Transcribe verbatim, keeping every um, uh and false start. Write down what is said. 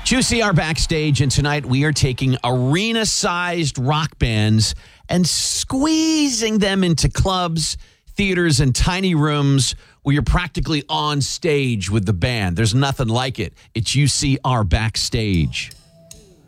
Juicy are backstage, and tonight we are taking arena-sized rock bands and squeezing them into clubs, theaters, and tiny rooms where you're practically on stage with the band. There's nothing like it. It's U C R Backstage.